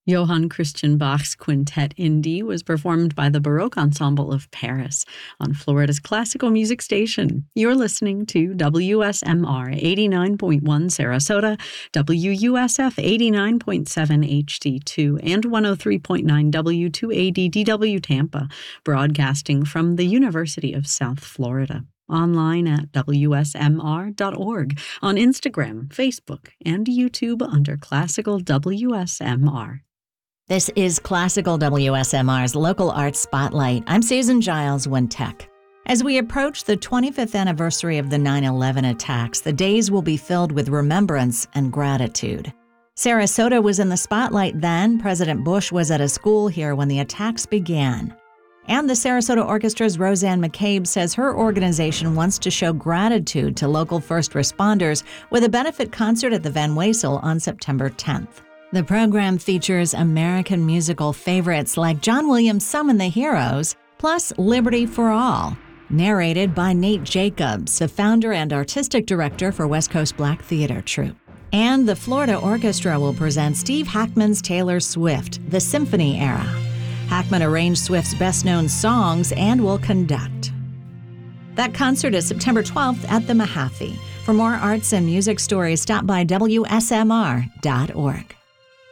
Johann Christian Bach's Quintet in D was performed by the Baroque Ensemble of Paris on Florida's classical music station. You're listening to WSMR 89.1 Sarasota, WUSF 89.7 HD2, and 103.9 W2AD DW Tampa, broadcasting from the University of South Florida. Online at WSMR.org, on Instagram, Facebook, and YouTube under Classical WSMR. This is Classical WSMR's Local Arts Spotlight. I'm Susan Giles Wintech. As we approach the 25th anniversary of the 9/11 attacks, the days will be filled with remembrance and gratitude. Sarasota was in the spotlight then. President Bush was at a school here when the attacks began. And the Sarasota Orchestra's Roseanne McCabe says her organization wants to show gratitude to local first responders with a benefit concert at the Van Wezel on September 10th. The program features American musical favorites like John Williams' Summon the Heroes, plus Liberty for All, narrated by Nate Jacobs, the founder and artistic director for West Coast Black Theater Troupe. And the Florida Orchestra will present Steve Hackman's Taylor Swift, The Symphony Era. Hackman arranged Swift's best-known songs and will conduct. That concert is September 12th at the Mahaffey. For more arts and music stories, stop by WSMR.org.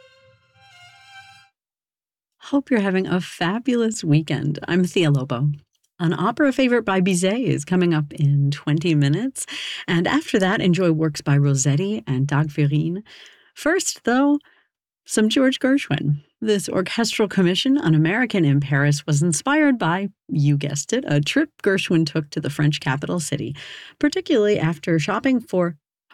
Hope you're having a fabulous weekend. I'm Thea Lobo. An opera favorite by Bizet is coming up in 20 minutes. And after that, enjoy works by Rossetti and Dagferrine. First, though, some George Gershwin. This orchestral commission, An American in Paris, was inspired by, you guessed it, a trip Gershwin took to the French capital city, particularly after shopping for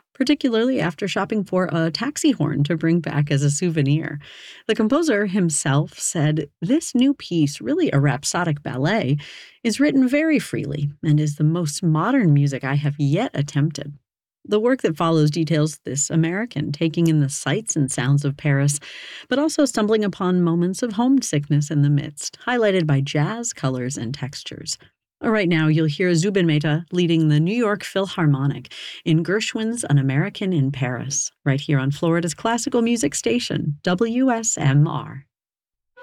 a taxi horn to bring back as a souvenir. The composer himself said, "This new piece, really a rhapsodic ballet, is written very freely and is the most modern music I have yet attempted." The work that follows details this American taking in the sights and sounds of Paris, but also stumbling upon moments of homesickness in the midst, highlighted by jazz, colors, and textures. Right now, you'll hear Zubin Mehta leading the New York Philharmonic in Gershwin's An American in Paris, right here on Florida's classical music station, WSMR.